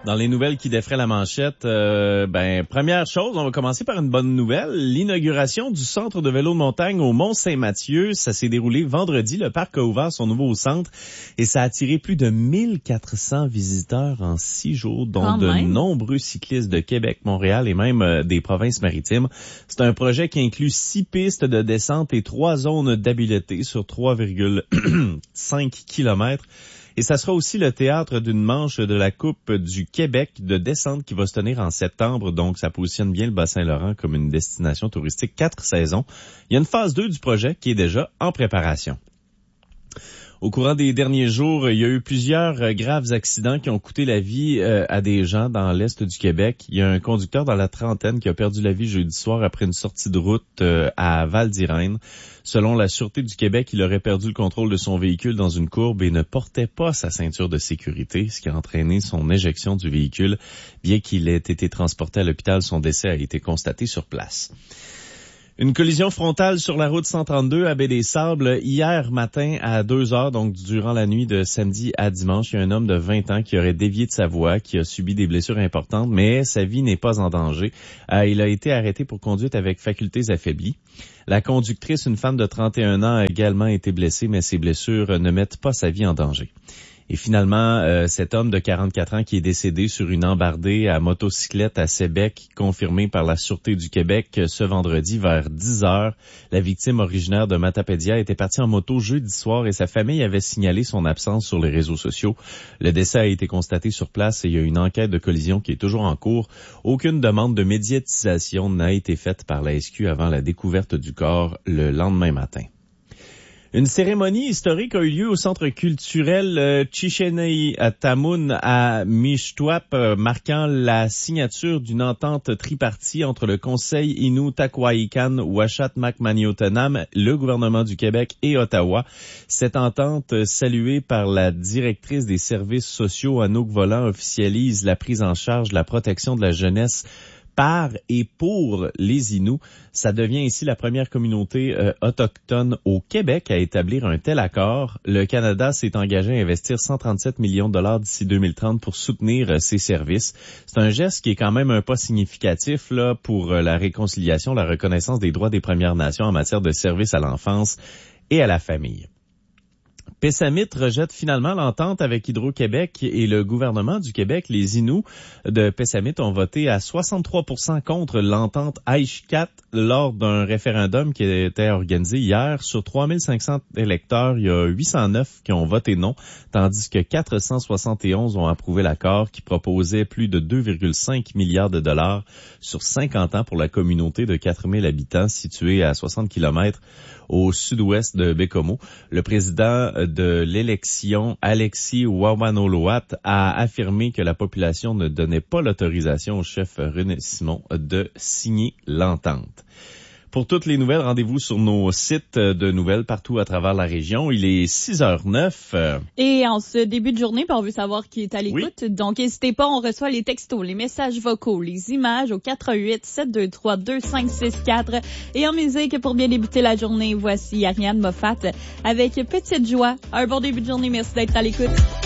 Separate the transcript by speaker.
Speaker 1: Dans les nouvelles qui défraient la manchette, première chose, on va commencer par une bonne nouvelle. L'inauguration du centre de vélo de montagne au Mont-Saint-Mathieu, ça s'est déroulé vendredi. Le parc a ouvert son nouveau centre et ça a attiré plus de 1400 visiteurs en 6 jours, dont de nombreux cyclistes de Québec, Montréal et même des provinces maritimes. C'est un projet qui inclut 6 pistes de descente et 3 zones d'habileté sur 3,5 kilomètres. Et ça sera aussi le théâtre d'une manche de la Coupe du Québec de descente qui va se tenir en septembre. Donc, ça positionne bien le Bas-Saint-Laurent comme une destination touristique 4 saisons. Il y a une phase 2 du projet qui est déjà en préparation. Au courant des derniers jours, il y a eu plusieurs graves accidents qui ont coûté la vie à des gens dans l'est du Québec. Il y a un conducteur dans la trentaine qui a perdu la vie jeudi soir après une sortie de route à Val-d'Irène. Selon la Sûreté du Québec, il aurait perdu le contrôle de son véhicule dans une courbe et ne portait pas sa ceinture de sécurité, ce qui a entraîné son éjection du véhicule. Bien qu'il ait été transporté à l'hôpital, son décès a été constaté sur place. Une collision frontale sur la route 132 à Baie-des-Sables hier matin à 2h, donc durant la nuit de samedi à dimanche. Il y a un homme de 20 ans qui aurait dévié de sa voie, qui a subi des blessures importantes, mais sa vie n'est pas en danger. Il a été arrêté pour conduite avec facultés affaiblies. La conductrice, une femme de 31 ans, a également été blessée, mais ses blessures ne mettent pas sa vie en danger. Et finalement, cet homme de 44 ans qui est décédé sur une embardée à motocyclette à Sébec, confirmé par la Sûreté du Québec ce vendredi vers 10h. La victime originaire de Matapédia était partie en moto jeudi soir et sa famille avait signalé son absence sur les réseaux sociaux. Le décès a été constaté sur place et il y a une enquête de collision qui est toujours en cours. Aucune demande de médiatisation n'a été faite par la SQ avant la découverte du corps le lendemain matin. Une cérémonie historique a eu lieu au centre culturel Chichen Tamun à Mixtuap, marquant la signature d'une entente tripartie entre le Conseil Innu Takwahikan Uashat Makmaniotanam, le gouvernement du Québec et Ottawa. Cette entente, saluée par la directrice des services sociaux Anouk Volant, officialise la prise en charge de la protection de la jeunesse par et pour les Inuits. Ça devient ici la première communauté autochtone au Québec à établir un tel accord. Le Canada s'est engagé à investir 137 millions de dollars d'ici 2030 pour soutenir ces services. C'est un geste qui est quand même un pas significatif là pour la réconciliation, la reconnaissance des droits des Premières Nations en matière de services à l'enfance et à la famille. Pessamit rejette finalement l'entente avec Hydro-Québec et le gouvernement du Québec. Les Inuits de Pessamit ont voté à 63% contre l'entente Aishkat lors d'un référendum qui était organisé hier. Sur 3500 électeurs, il y a 809 qui ont voté non, tandis que 471 ont approuvé l'accord qui proposait plus de 2,5 milliards de dollars sur 50 ans pour la communauté de 4000 habitants située à 60 km au sud-ouest de Bécomo. Le président de l'élection, Alexis Wawanoloat, a affirmé que la population ne donnait pas l'autorisation au chef René Simon de signer l'entente. Pour toutes les nouvelles, rendez-vous sur nos sites de nouvelles partout à travers la région. Il est 6h09.
Speaker 2: Et en ce début de journée, on veut savoir qui est à l'écoute. Oui. Donc, n'hésitez pas, on reçoit les textos, les messages vocaux, les images au 418-723-2564. Et en musique, pour bien débuter la journée, voici Ariane Moffat avec Petite Joie. Un bon début de journée, merci d'être à l'écoute.